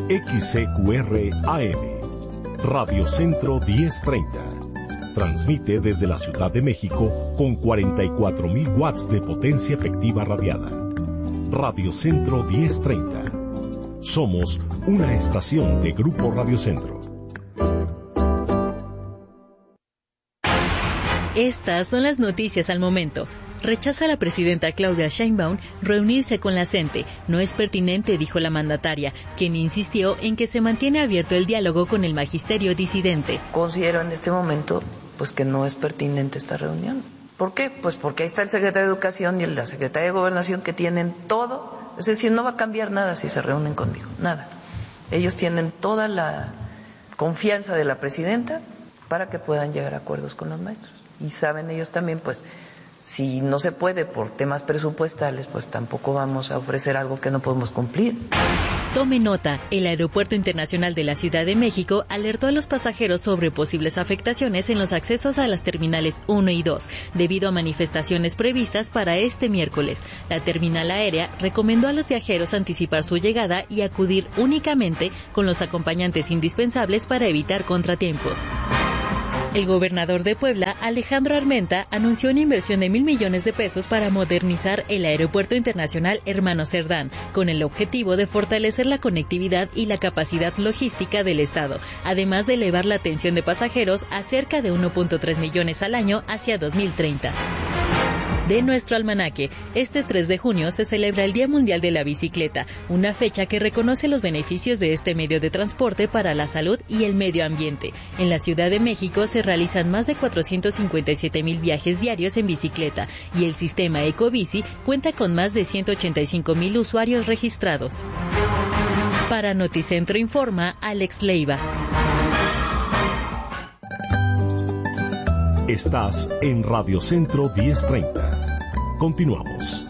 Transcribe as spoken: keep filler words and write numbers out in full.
X C Q R A M, Radio Centro diez treinta. Transmite desde la Ciudad de México con cuarenta y cuatro mil watts de potencia efectiva radiada. Radio Centro diez treinta. Somos una estación de Grupo Radio Centro. Estas son las noticias al momento. Rechaza la presidenta Claudia Sheinbaum reunirse con la CENTE. No es pertinente, dijo la mandataria, quien insistió en que se mantiene abierto el diálogo con el magisterio disidente. Considero en este momento pues que no es pertinente esta reunión. ¿Por qué? Pues porque ahí está el secretario de Educación y la secretaria de Gobernación que tienen todo. Es decir, no va a cambiar nada si se reúnen conmigo, nada. Ellos tienen toda la confianza de la presidenta para que puedan llegar a acuerdos con los maestros. Y saben ellos también, pues, si no se puede por temas presupuestales, pues tampoco vamos a ofrecer algo que no podemos cumplir. Tome nota, el Aeropuerto Internacional de la Ciudad de México alertó a los pasajeros sobre posibles afectaciones en los accesos a las terminales uno y dos, debido a manifestaciones previstas para este miércoles. La terminal aérea recomendó a los viajeros anticipar su llegada y acudir únicamente con los acompañantes indispensables para evitar contratiempos. El gobernador de Puebla, Alejandro Armenta, anunció una inversión de mil millones de pesos para modernizar el Aeropuerto Internacional Hermano Cerdán, con el objetivo de fortalecer la conectividad y la capacidad logística del Estado, además de elevar la atención de pasajeros a cerca de uno punto tres millones al año hacia dos mil treinta. De nuestro almanaque, este tres de junio se celebra el Día Mundial de la Bicicleta, una fecha que reconoce los beneficios de este medio de transporte para la salud y el medio ambiente. En la Ciudad de México se realizan más de cuatrocientos cincuenta y siete mil viajes diarios en bicicleta y el sistema Ecobici cuenta con más de ciento ochenta y cinco mil usuarios registrados. Para Noticentro informa Alex Leiva. Estás en Radio Centro diez treinta. Continuamos.